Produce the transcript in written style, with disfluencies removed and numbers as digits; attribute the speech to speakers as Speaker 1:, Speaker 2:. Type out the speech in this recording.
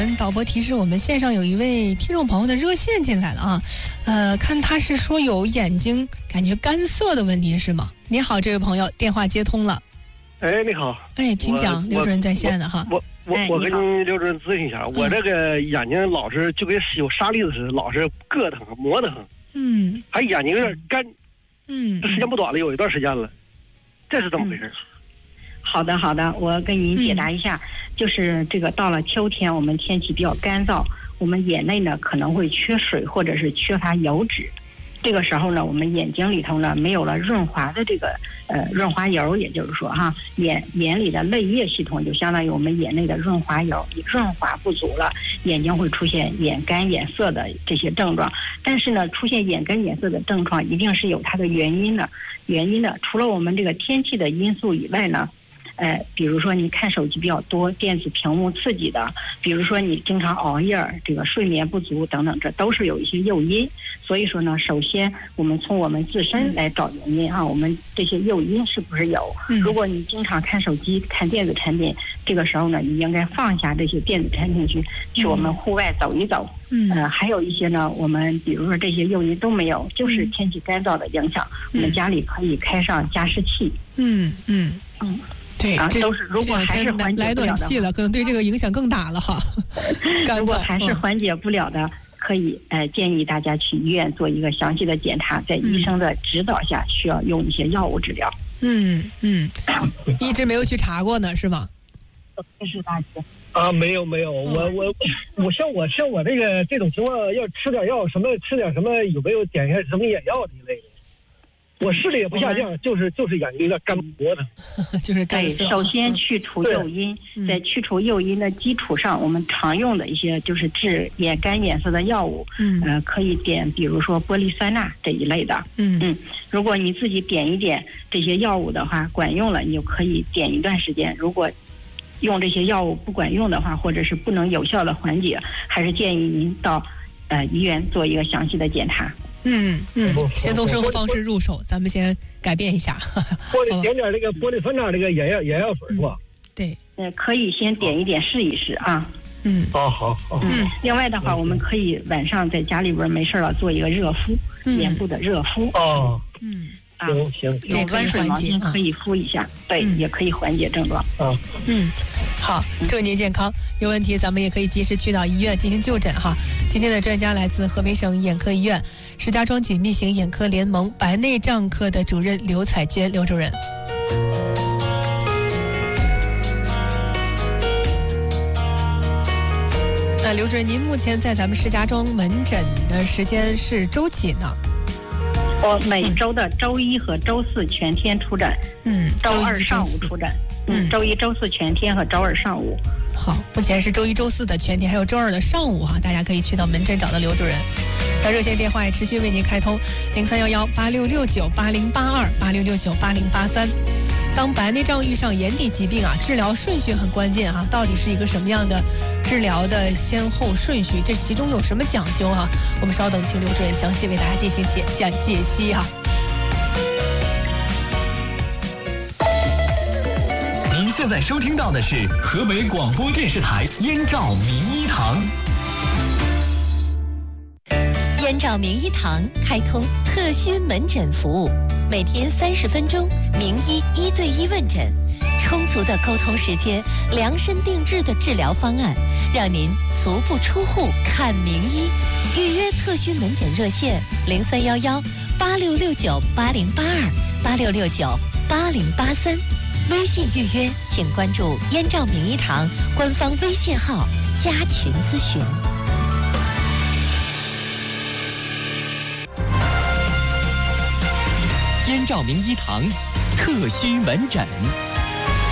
Speaker 1: 们导播提示，我们线上有一位听众朋友的热线进来了啊，看他是说有眼睛感觉干涩的问题是吗？你好，这位朋友，电话接通了。
Speaker 2: 哎，你好。
Speaker 1: 哎，请讲，刘主任在线的哈。
Speaker 2: 我跟您刘主任咨询一下，我这个眼睛老是就跟有沙粒子似的，老是硌疼、磨得很。还眼睛有点干。这时间不短了，有一段时间了，这是怎么回事？
Speaker 3: 好的，我跟您解答一下，就是这个到了秋天，我们天气比较干燥，我们眼内呢可能会缺水或者是缺乏油脂。这个时候呢，我们眼睛里头呢没有了润滑的这个润滑油，也就是说哈，眼里的泪液系统就相当于我们眼内的润滑油，你润滑不足了，眼睛会出现眼干眼涩的这些症状。但是呢，出现眼干眼涩的症状一定是有它的原因的。除了我们这个天气的因素以外呢，比如说你看手机比较多，电子屏幕刺激的，比如说你经常熬夜，这个睡眠不足等等，这都是有一些诱因。所以说呢，首先我们从我们自身来找原因啊，我们这些诱因是不是有？如果你经常看手机、看电子产品，这个时候呢，你应该放下这些电子产品去我们户外走一走。还有一些呢，我们比如说这些诱因都没有，就是天气干燥的影响，我们家里可以开上加湿器。
Speaker 1: 对，
Speaker 3: 都是如果还是缓解不了的，
Speaker 1: 来暖气了，可能对这个影响更大了哈。
Speaker 3: 如果还是缓解不了的，可以建议大家去医院做一个详细的检查，在医生的指导下，需要用一些药物治疗。
Speaker 1: 一直没有去查过呢，是吗？
Speaker 3: 谢谢大姐。
Speaker 2: 没有，我像我这种情况，要吃点药吃点什么，有没有点下什么眼药之类的？我视力也不下降，就是眼睛有点干磨的，
Speaker 1: 就是干涩。
Speaker 3: 首先去除诱因，在去除诱因的基础上，我们常用的一些就是治眼干眼涩的药物，可以点，比如说玻璃酸钠这一类的。如果你自己点一点这些药物的话，管用了，你就可以点一段时间。如果用这些药物不管用的话，或者是不能有效的缓解，还是建议您到医院做一个详细的检查。
Speaker 1: 先从生活方式入手，咱们先改变一下。
Speaker 2: 点点这个玻璃酸钠这个眼药水是吧？
Speaker 1: 对，
Speaker 3: 可以先点一点试一试啊。
Speaker 2: 好。
Speaker 3: 另外的话，我们可以晚上在家里边没事了做一个热敷，眼部的热敷。行，用温水毛巾可以敷一下，对，也可以缓解症状。
Speaker 1: 好，祝您健康。有问题咱们也可以及时去到医院进行就诊哈。今天的专家来自河北省眼科医院石家庄紧密型眼科联盟白内障科的主任刘彩娟刘主任。刘主任，您目前在咱们石家庄门诊的时间是周几呢？
Speaker 3: 我每周的周一和周四全天出诊，周二上午出诊，周一、周四全天和周二上午。
Speaker 1: 好，目前是周一、周四的全天，还有周二的上午哈，大家可以去到门诊找到刘主任。那热线电话也持续为您开通03118669808286698083。当白内障遇上眼底疾病啊，治疗顺序很关键啊，到底是一个什么样的治疗的先后顺序？这其中有什么讲究啊？我们稍等，请刘主任详细为大家进行解析哈。
Speaker 4: 您现在收听到的是河北广播电视台燕赵名医堂。
Speaker 5: 燕赵名医堂开通特需门诊服务，每天30分钟，名医1对1问诊，充足的沟通时间，量身定制的治疗方案，让您足不出户看名医。预约特需门诊热线03118669808286698083，微信预约请关注燕赵名医堂官方微信号加群咨询。
Speaker 4: 燕赵名医堂特需门诊。